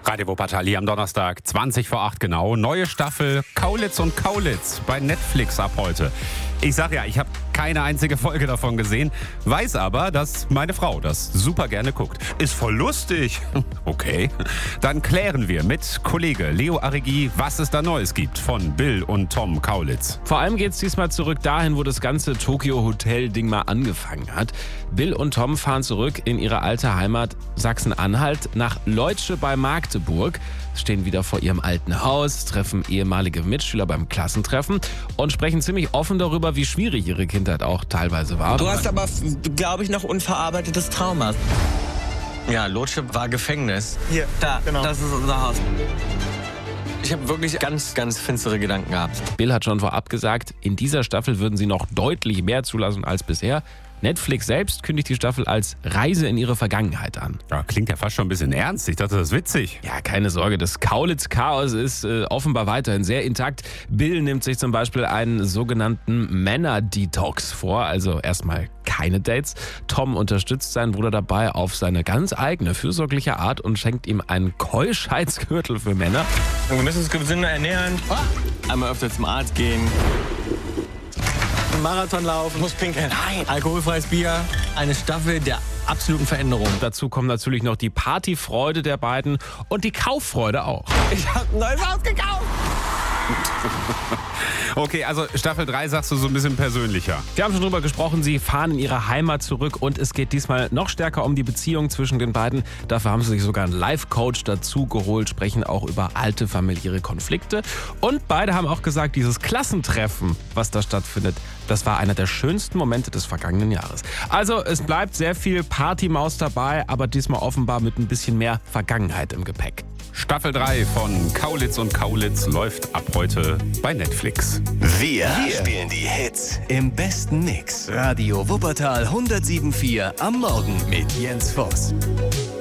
Radio Wuppertal hier am Donnerstag, 20 vor 8 genau. Neue Staffel Kaulitz und Kaulitz bei Netflix ab heute. Ich sag ja, ich habe keine einzige Folge davon gesehen, weiß aber, dass meine Frau das super gerne guckt. Ist voll lustig. Okay. Dann klären wir mit Kollege Leo Arigi, was es da Neues gibt von Bill und Tom Kaulitz. Vor allem geht's diesmal zurück dahin, wo das ganze Tokyo-Hotel-Ding mal angefangen hat. Bill und Tom fahren zurück in ihre alte Heimat Sachsen-Anhalt nach Leutsche bei Magdeburg. Stehen wieder vor ihrem alten Haus, treffen ehemalige Mitschüler beim Klassentreffen und sprechen ziemlich offen darüber, wie schwierig ihre Kindheit auch teilweise war. Du hast aber, glaube ich, noch unverarbeitetes Trauma. Ja, Leutsche war Gefängnis. Hier, Da, genau. Das ist unser Haus. Ich habe wirklich ganz, ganz finstere Gedanken gehabt. Bill hat schon vorab gesagt, in dieser Staffel würden sie noch deutlich mehr zulassen als bisher. Netflix selbst kündigt die Staffel als Reise in ihre Vergangenheit an. Ja, klingt ja fast schon ein bisschen ernst. Ich dachte, das ist witzig. Ja, keine Sorge, das Kaulitz-Chaos ist offenbar weiterhin sehr intakt. Bill nimmt sich zum Beispiel einen sogenannten Männer-Detox vor, also erstmal keine Dates. Tom unterstützt seinen Bruder dabei auf seine ganz eigene fürsorgliche Art und schenkt ihm einen Keuschheitsgürtel für Männer. Wir müssen uns gesünder ernähren. Einmal öfter zum Arzt gehen. Marathon laufen. Muss pinkeln. Nein. Alkoholfreies Bier. Eine Staffel der absoluten Veränderung. Dazu kommt natürlich noch die Partyfreude der beiden und die Kauffreude auch. Ich habe ein neues Haus gekauft. Okay, also Staffel 3 sagst du so ein bisschen persönlicher. Wir haben schon drüber gesprochen, sie fahren in ihre Heimat zurück und es geht diesmal noch stärker um die Beziehung zwischen den beiden. Dafür haben sie sich sogar einen Life-Coach dazu geholt, sprechen auch über alte familiäre Konflikte. Und beide haben auch gesagt, dieses Klassentreffen, was da stattfindet, das war einer der schönsten Momente des vergangenen Jahres. Also es bleibt sehr viel Partymaus dabei, aber diesmal offenbar mit ein bisschen mehr Vergangenheit im Gepäck. Staffel 3 von Kaulitz und Kaulitz läuft ab heute bei Netflix. Wir spielen die Hits im besten Mix. Radio Wuppertal 107.4 am Morgen mit Jens Voss.